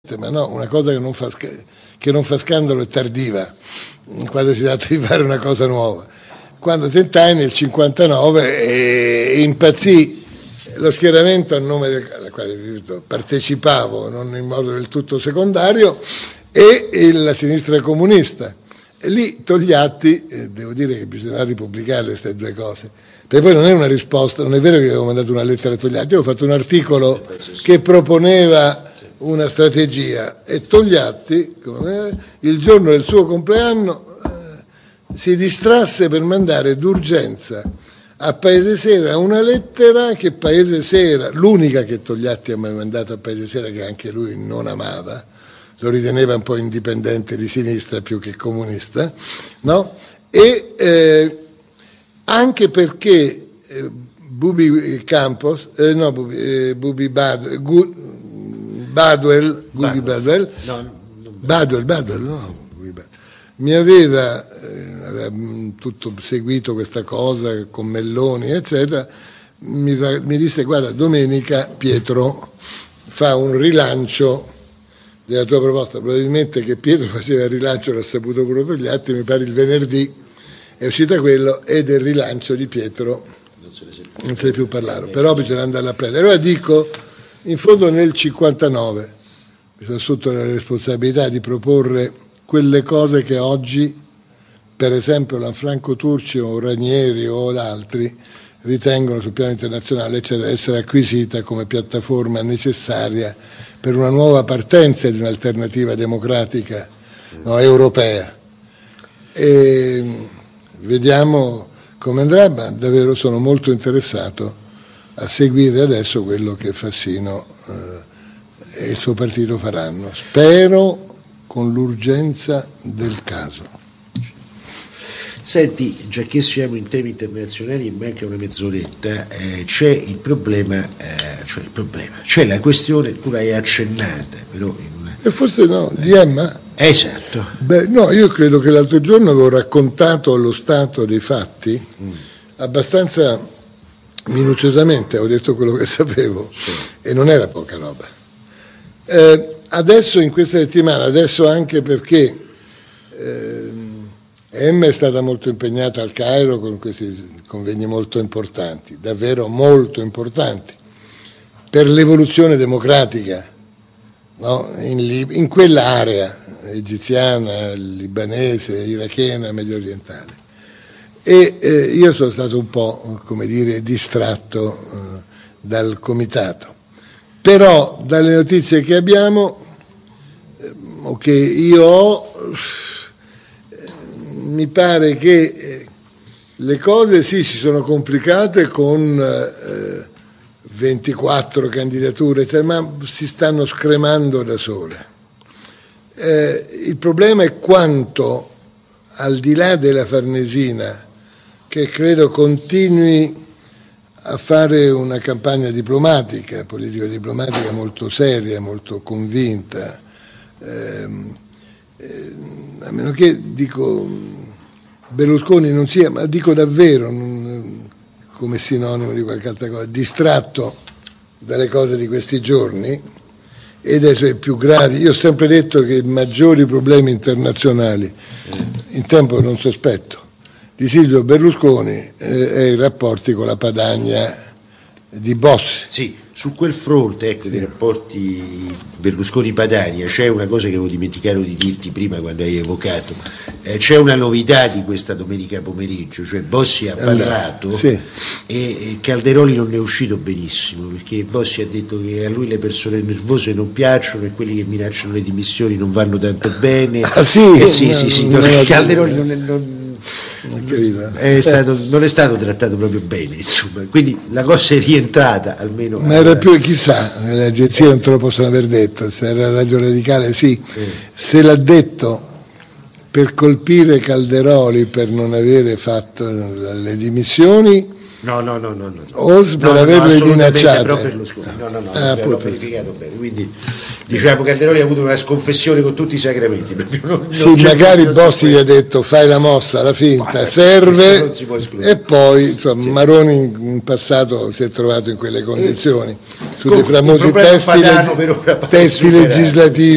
ma no, una cosa che non fa scandalo è tardiva, quando si tratta di fare una cosa nuova. Quando tentai nel 59 impazzì lo schieramento a nome del quale partecipavo, non in modo del tutto secondario, e la sinistra comunista. E lì Togliatti, devo dire che bisogna ripubblicare queste due cose, perché poi non è una risposta, non è vero che avevo mandato una lettera a Togliatti, avevo fatto un articolo che proponeva una strategia, e Togliatti, il giorno del suo compleanno, si distrasse per mandare d'urgenza a Paese Sera una lettera che Paese Sera, l'unica che Togliatti ha mai mandato a Paese Sera, che anche lui non amava, lo riteneva un po' indipendente di sinistra più che comunista, no? E anche perché Bubi Campos, Bubi Badwell, mi aveva tutto seguito questa cosa con Melloni, eccetera, mi disse: guarda, domenica Pietro fa un rilancio della tua proposta, probabilmente che Pietro faceva il rilancio l'ha saputo pure Togliatti, mi pare il venerdì è uscita quello, e del rilancio di Pietro non se ne più parlare, però bisogna andare a prendere. Allora dico, in fondo nel 59 mi sono assunto la responsabilità di proporre quelle cose che oggi, per esempio Lanfranco Turci o Ranieri o altri, ritengono sul piano internazionale cioè essere acquisita come piattaforma necessaria per una nuova partenza di un'alternativa democratica, no, europea. E vediamo come andrà, ma davvero sono molto interessato a seguire adesso quello che Fassino e il suo partito faranno. Spero con l'urgenza del caso. Senti, già che siamo in temi internazionali e manca una mezz'oretta, c'è il problema, c'è la questione, tu l'hai accennata, però e forse no, di Emma? Esatto. Beh, no, io credo che l'altro giorno avevo raccontato lo stato dei fatti abbastanza minuziosamente, ho detto quello che sapevo, sì. E non era poca roba. Adesso in questa settimana, adesso anche perché Emma è stata molto impegnata al Cairo con questi convegni molto importanti, davvero molto importanti, per l'evoluzione democratica, no? In quell'area egiziana, libanese, irachena, medio orientale. E io sono stato un po', come dire, distratto dal comitato. Però dalle notizie che abbiamo, o che io ho, mi pare che le cose sì si sono complicate con 24 candidature, ma si stanno scremando da sole. Il problema è quanto, al di là della Farnesina, che credo continui a fare una campagna diplomatica, politico-diplomatica molto seria, molto convinta, a meno che, dico, Berlusconi non sia, ma dico davvero, come sinonimo di qualche altra cosa, distratto dalle cose di questi giorni e dai suoi più gravi. Io ho sempre detto che i maggiori problemi internazionali, in tempo non sospetto, di Silvio Berlusconi e i rapporti con la Padania di Bossi. Sì, su quel fronte, ecco, dei rapporti Berlusconi-Padania, c'è una cosa che avevo dimenticato di dirti prima quando hai evocato, c'è una novità di questa domenica pomeriggio, cioè Bossi ha parlato, sì. E Calderoli non ne è uscito benissimo, perché Bossi ha detto che a lui le persone nervose non piacciono e quelli che minacciano le dimissioni non vanno tanto bene. Ah sì? Sì, Calderoli non è stato trattato proprio bene, insomma, quindi la cosa è rientrata almeno. Ma era più, chissà, le agenzie non te lo possono aver detto, se era Radio Radicale sì, se l'ha detto per colpire Calderoli per non avere fatto le dimissioni. No. O per averle minacciate. L'ho verificato bene, quindi diciamo Calderoli ha avuto una sconfessione con tutti i sacramenti. Sì, magari Bossi gli ha detto fai la mossa, la finta, serve, e poi insomma, sì. Maroni in passato si è trovato in quelle condizioni, su dei famosi testi legislativi